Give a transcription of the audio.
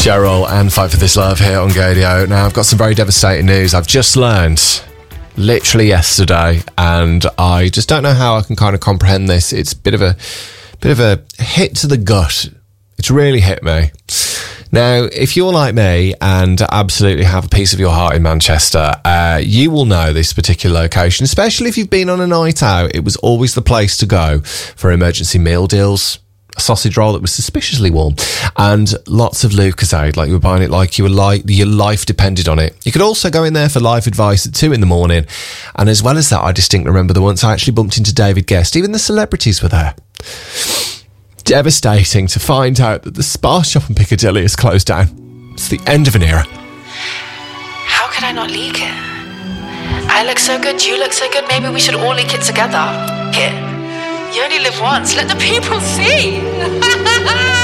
Cheryl and Fight for This Love here on Gadio. Now, I've got some very devastating news. I've just learned, literally yesterday, and I just don't know how I can kind of comprehend this. It's a bit of a hit to the gut. It's really hit me. Now, if you're like me and absolutely have a piece of your heart in Manchester, you will know this particular location, especially if you've been on a night out. It was always the place to go for emergency meal deals. A sausage roll that was suspiciously warm, and lots of Lucozade, like you were buying it like your life depended on it. You could also go in there for life advice at 2 a.m, and as well as that, I distinctly remember the once I actually bumped into David Guest. Even the celebrities were there. Devastating to find out that the Spar shop in Piccadilly has closed down. It's the end of an era. How could I not leak it? I look so good, you look so good, maybe we should all leak it together. Here. You only live once. Let the people see.